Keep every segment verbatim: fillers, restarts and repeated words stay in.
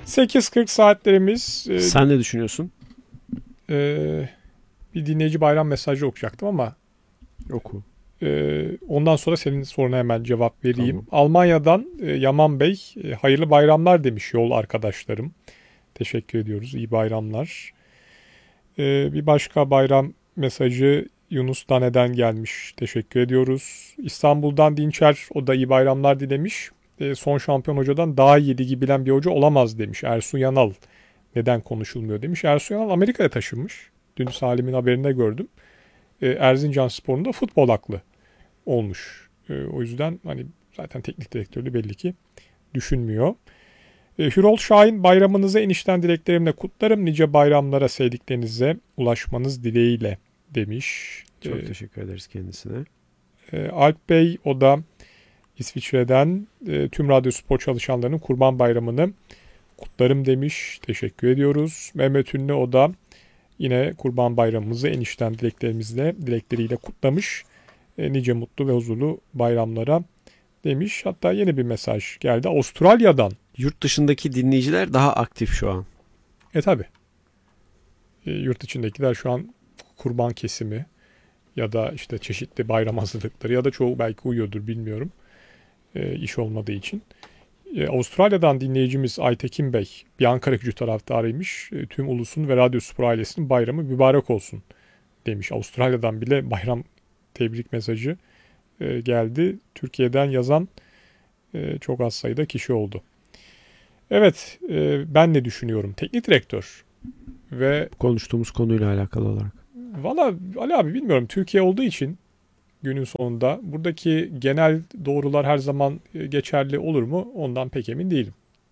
sekiz kırk saatlerimiz. E, Sen ne düşünüyorsun? E, bir dinleyici bayram mesajı okuyacaktım ama Oku. e, ondan sonra senin soruna hemen cevap vereyim. Tamam. Almanya'dan e, Yaman Bey, e, hayırlı bayramlar demiş yol arkadaşlarım. Teşekkür ediyoruz. İyi bayramlar. E, bir başka bayram mesajı Yunus Dane'den gelmiş. Teşekkür ediyoruz. İstanbul'dan Dinçer, o da iyi bayramlar dilemiş. E, son şampiyon hocadan daha iyi ligi bilen bir hoca olamaz demiş. Ersun Yanal neden konuşulmuyor demiş. Ersun Yanal Amerika'ya taşınmış. Dün Salim'in haberinde gördüm. E, Erzincanspor'un da futbol aklı olmuş. E, o yüzden hani zaten teknik direktörlüğü belli ki düşünmüyor. E, Hürol Şahin, bayramınızı enişten dileklerimle kutlarım. Nice bayramlara, sevdiklerinize ulaşmanız dileğiyle demiş. Çok E, teşekkür ederiz kendisine. e, Alp Bey, o da İsviçre'den, e, tüm radyo spor çalışanlarının Kurban Bayramı'nı kutlarım demiş. Teşekkür ediyoruz. Mehmet Ünlü, o da yine Kurban Bayramımızı enişten dileklerimizle, dilekleriyle kutlamış. E, nice mutlu ve huzurlu bayramlara demiş. Hatta yeni bir mesaj geldi Avustralya'dan. Yurt dışındaki dinleyiciler daha aktif şu an. E tabi. E, yurt içindekiler şu an kurban kesimi ya da işte çeşitli bayram hazırlıkları ya da çoğu belki uyuyordur, bilmiyorum. E, iş olmadığı için. E, Avustralya'dan dinleyicimiz Aytekin Bey, bir Ankara Gücü taraftarıymış. E, tüm ulusun ve Radyo Spor ailesinin bayramı mübarek olsun demiş. Avustralya'dan bile bayram tebrik mesajı e, geldi. Türkiye'den yazan e, çok az sayıda kişi oldu. Evet, e, ben ne düşünüyorum? Teknik direktör ve Konuştuğumuz konuyla alakalı olarak. valla Ali abi bilmiyorum, Türkiye olduğu için günün sonunda buradaki genel doğrular her zaman e, geçerli olur mu? Ondan pek emin değilim.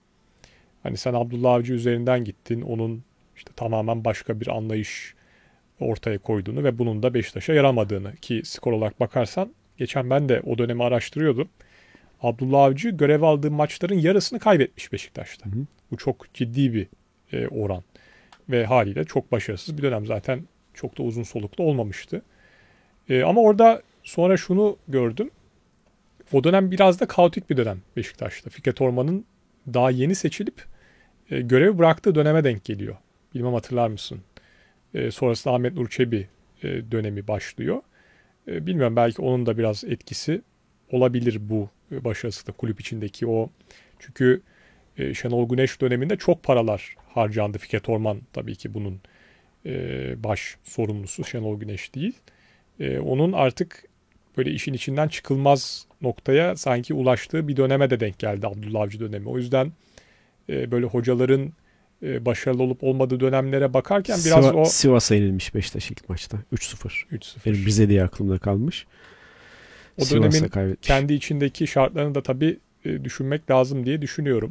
Hani sen Abdullah Avcı üzerinden gittin. Onun işte tamamen başka bir anlayış ortaya koyduğunu ve bunun da Beşiktaş'a yaramadığını, ki skor olarak bakarsan geçen ben de o dönemi araştırıyordum. Abdullah Avcı görev aldığı maçların yarısını kaybetmiş Beşiktaş'ta. Hı hı. Bu çok ciddi bir e, oran ve haliyle çok başarısız bir dönem, zaten çok da uzun soluklu olmamıştı. E, ama orada sonra şunu gördüm. O dönem biraz da kaotik bir dönem Beşiktaş'ta. Fikret Orman'ın daha yeni seçilip e, görevi bıraktığı döneme denk geliyor. Bilmem hatırlar mısın? E, sonrasında Ahmet Nur Çebi e, dönemi başlıyor. E, bilmiyorum, belki onun da biraz etkisi olabilir bu e, başarısı da kulüp içindeki o. Çünkü e, Şenol Güneş döneminde çok paralar harcandı. Fikret Orman tabii ki bunun e, baş sorumlusu, Şenol Güneş değil. E, onun artık böyle işin içinden çıkılmaz noktaya sanki ulaştığı bir döneme de denk geldi Abdullah Avcı dönemi. O yüzden e, böyle hocaların e, başarılı olup olmadığı dönemlere bakarken biraz Siva- o Sivas'a yenilmiş Beşiktaş ilk maçta. üç sıfır. üç sıfır. Benim Rize diye aklımda kalmış. O Sivas'a dönemin kaybetmiş. kendi içindeki şartlarını da tabii e, düşünmek lazım diye düşünüyorum.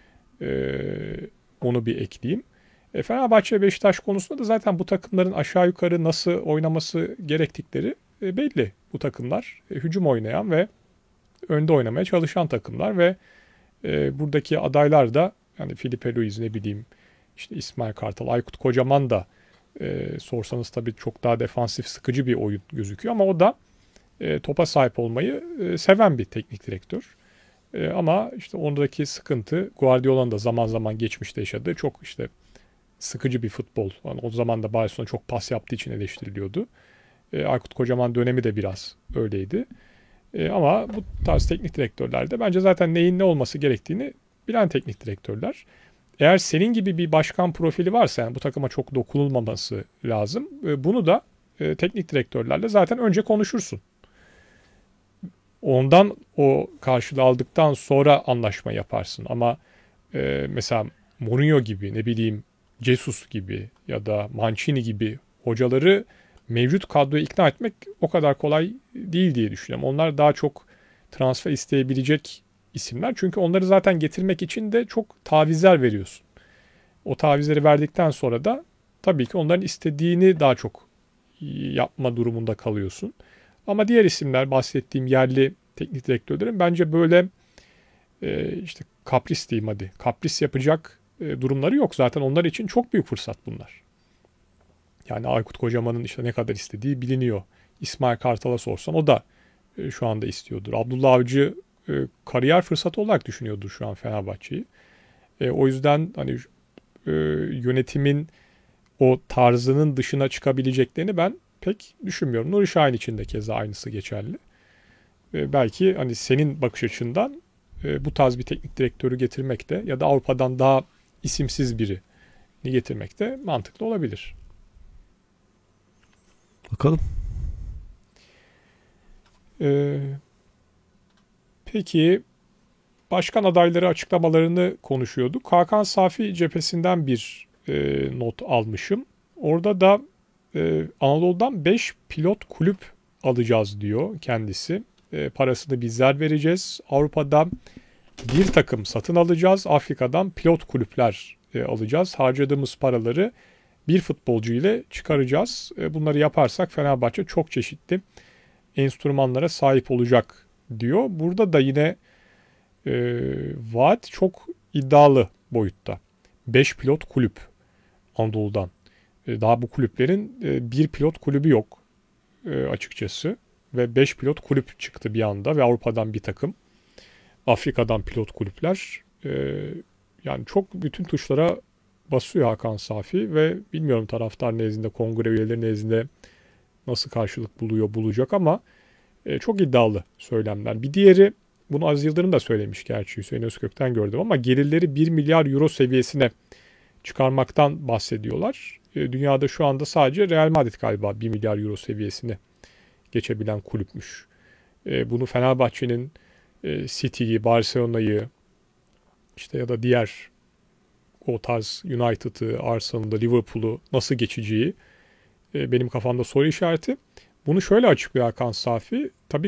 E, onu bir ekleyeyim. E, Fenerbahçe ve Beşiktaş konusunda da zaten bu takımların aşağı yukarı nasıl oynaması gerektikleri e, belli. Bu takımlar e, hücum oynayan ve önde oynamaya çalışan takımlar ve e, buradaki adaylar da yani Filipe Luiz, ne bileyim işte İsmail Kartal, Aykut Kocaman da e, sorsanız tabii çok daha defansif, sıkıcı bir oyun gözüküyor ama o da e, topa sahip olmayı e, seven bir teknik direktör. E, ama işte ondaki sıkıntı, Guardiola'nın da zaman zaman geçmişte yaşadığı çok işte sıkıcı bir futbol. Yani o zaman da Barcelona çok pas yaptığı için eleştiriliyordu. E, Aykut Kocaman dönemi de biraz öyleydi. E, ama bu tarz teknik direktörler de bence zaten neyin ne olması gerektiğini bilen teknik direktörler. Eğer senin gibi bir başkan profili varsa, yani bu takıma çok dokunulmaması lazım. E, bunu da e, teknik direktörlerle zaten önce konuşursun. Ondan o karşılığı aldıktan sonra anlaşma yaparsın. Ama e, mesela Mourinho gibi, ne bileyim Jesus gibi ya da Mancini gibi hocaları mevcut kadroyu ikna etmek o kadar kolay değil diye düşünüyorum. Onlar daha çok transfer isteyebilecek isimler. Çünkü onları zaten getirmek için de çok tavizler veriyorsun. O tavizleri verdikten sonra da tabii ki onların istediğini daha çok yapma durumunda kalıyorsun. Ama diğer isimler, bahsettiğim yerli teknik direktörlerin bence böyle e, işte kapris diyeyim hadi. Kapris yapacak e, durumları yok. Zaten onlar için çok büyük fırsat bunlar. Yani Aykut Kocaman'ın işte ne kadar istediği biliniyor. İsmail Kartal'a sorsan o da e, şu anda istiyordur. Abdullah Avcı e, kariyer fırsatı olarak düşünüyordur şu an Fenerbahçe'yi. E, o yüzden hani e, yönetimin o tarzının dışına çıkabileceklerini ben pek düşünmüyorum. Nuri Şahin için de keza aynısı geçerli. E, belki hani senin bakış açından e, bu tarz bir teknik direktörü getirmek de ya da Avrupa'dan daha isimsiz birini getirmek de mantıklı olabilir. Bakalım. E, peki başkan adayları açıklamalarını konuşuyorduk. Hakan Safi cephesinden bir e, not almışım. Orada da e, Anadolu'dan beş pilot kulüp alacağız diyor kendisi. E, parasını bizler vereceğiz. Avrupa'dan bir takım satın alacağız. Afrika'dan pilot kulüpler e, alacağız. Harcadığımız paraları bir futbolcu ile çıkaracağız. E, bunları yaparsak Fenerbahçe çok çeşitli enstrümanlara sahip olacak diyor. Burada da yine e, vaat çok iddialı boyutta. beş pilot kulüp Anadolu'dan. E, daha bu kulüplerin e, bir pilot kulübü yok e, açıkçası. Ve beş pilot kulüp çıktı bir anda ve Avrupa'dan bir takım. Afrika'dan pilot kulüpler. E, yani çok bütün tuşlara basıyor Hakan Safi ve bilmiyorum taraftar nezdinde, kongre üyeleri nezdinde nasıl karşılık buluyor, bulacak ama e, çok iddialı söylemler. Bir diğeri, bunu Aziz Yıldırım da söylemiş gerçi, Hüseyin Özkök'ten gördüm ama gelirleri bir milyar euro seviyesine çıkarmaktan bahsediyorlar. E, dünyada şu anda sadece Real Madrid galiba bir milyar euro seviyesine geçebilen kulüpmüş. E, bunu Fenerbahçe'nin e, City'yi, Barcelona'yı işte ya da diğer o tarz United'ı, Arsenal'ı, Liverpool'u nasıl geçeceği e, benim kafamda soru işareti. Bunu şöyle açıklıyor Hakan Safi. Tabii